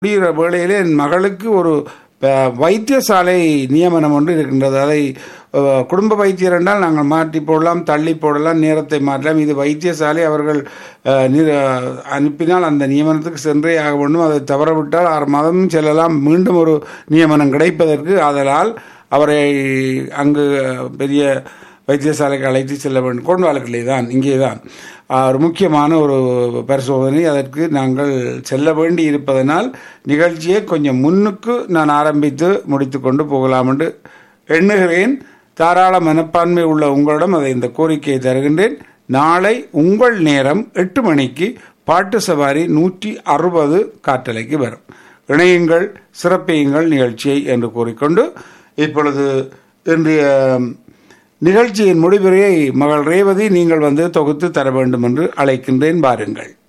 முடிகிற வேளையிலே என் மகளுக்கு ஒரு வைத்தியசாலை நியமனம் ஒன்று இருக்கின்றது. அதை குடும்ப வைத்தியர் என்றால் நாங்கள் மாற்றி போடலாம், தள்ளி போடலாம், நேரத்தை மாற்றலாம். இது வைத்தியசாலை அவர்கள் அனுப்பினால் அந்த நியமனத்துக்கு சென்றே ஆக வேண்டும். அதை தவறவிட்டால் 6 மாதமும் செல்லலாம், மீண்டும் ஒரு நியமனம் கிடைப்பதற்கு. ஆதலால் அவரை அங்கு பெரிய வைத்தியசாலைக்கு அழைத்து செல்ல வேண்டும். கோண்வாலுக்கிலே தான், இங்கே தான் ஒரு முக்கியமான ஒரு பரிசோதனை. அதற்கு நாங்கள் செல்ல வேண்டி இருப்பதனால் நிகழ்ச்சியை கொஞ்சம் முன்னுக்கு நான் ஆரம்பித்து முடித்து கொண்டு போகலாம் என்று எண்ணுகிறேன். தாராள மனப்பான்மை உள்ள உங்களிடம் அதை இந்த கோரிக்கையை தருகின்றேன். நாளை உங்கள் நேரம் 8 மணிக்கு பாட்டு சவாரி 160 காற்றலைக்கு வரும். இணையுங்கள், சிறப்பியுங்கள் நிகழ்ச்சியை என்று கூறிக்கொண்டு இப்பொழுது இன்றைய நிகழ்ச்சியின் முடிவுரையை மகள் ரேவதி நீங்கள் வந்து தொகுத்து தர வேண்டும் என்று அழைக்கின்றேன். பாருங்கள்.